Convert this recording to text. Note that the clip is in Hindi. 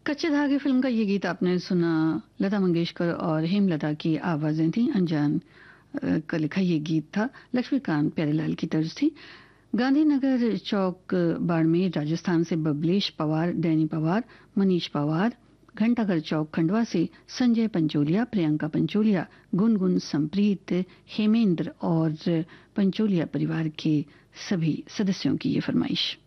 कच्चे धागे फिल्म का ये गीत आपने सुना। लता मंगेशकर और हेमलता की आवाजें थी। अनजान का लिखा ये गीत था। लक्ष्मीकांत प्यारेलाल की तर्ज थी। गांधीनगर चौक बाड़मेर राजस्थान से बबलेश पवार, डैनी पवार, मनीष पवार, घंटाघर चौक खंडवा से संजय पंचोलिया, प्रियंका पंचोलिया, गुनगुन, संप्रीत, हेमेंद्र और पंचोलिया परिवार के सभी सदस्यों की ये फरमाइश।